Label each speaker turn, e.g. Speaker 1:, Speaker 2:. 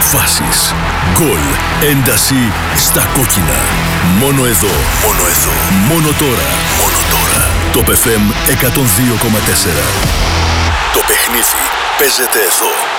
Speaker 1: Φάσεις, γκολ, ένταση στα κόκκινα. Μόνο εδώ, μόνο τώρα. Το FM 102,4. Το παιχνίδι παίζεται εδώ.